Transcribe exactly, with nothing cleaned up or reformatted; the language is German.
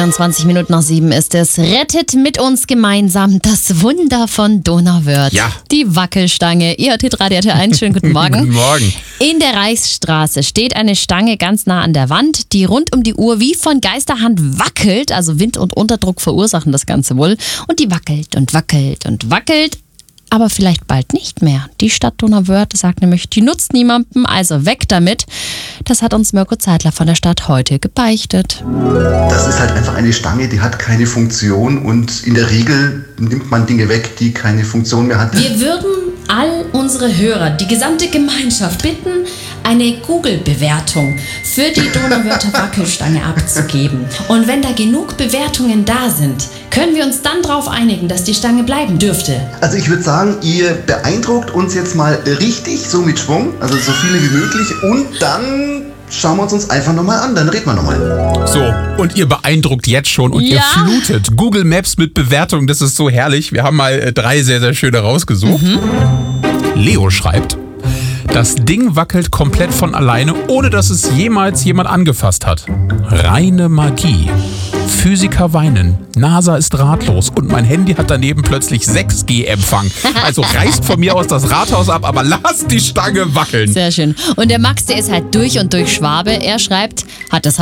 einundzwanzig Minuten nach sieben ist es. Rettet mit uns gemeinsam das Wunder von Donauwörth. Ja. Die Wackelstange. Ihr hört Radio R T eins. Schönen guten Morgen. Guten Morgen. In der Reichsstraße steht eine Stange ganz nah an der Wand, die rund um die Uhr wie von Geisterhand wackelt. Also Wind und Unterdruck verursachen das Ganze wohl. Und die wackelt und wackelt und wackelt. Aber vielleicht bald nicht mehr. Die Stadt Donauwörth sagt nämlich, die nutzt niemandem, also weg damit. Das hat uns Mirko Zeitler von der Stadt heute gebeichtet. Das ist halt einfach eine Stange, die hat keine Funktion und in der Regel nimmt man Dinge weg, die keine Funktion mehr hat. Wir würden all unsere Hörer, die gesamte Gemeinschaft bitten, eine Google-Bewertung für die Donauwörther Wackelstange abzugeben. Und wenn da genug Bewertungen da sind, können wir uns dann darauf einigen, dass die Stange bleiben dürfte. Also ich würde sagen, ihr beeindruckt uns jetzt mal richtig, so mit Schwung, also so viele wie möglich und dann schauen wir uns uns einfach nochmal an, dann reden wir nochmal. So, und ihr beeindruckt jetzt schon und Ja. ihr flutet Google Maps mit Bewertungen, das ist so herrlich. Wir haben mal äh, drei sehr, sehr schöne rausgesucht. Mhm. Leo schreibt, das Ding wackelt komplett von alleine, ohne dass es jemals jemand angefasst hat. Reine Magie. Physiker weinen, NASA ist ratlos und mein Handy hat daneben plötzlich sechs G Empfang. Also reißt von mir aus das Rathaus ab, aber lasst die Stange wackeln. Sehr schön. Und der Max, der ist halt durch und durch Schwabe. Er schreibt, hat das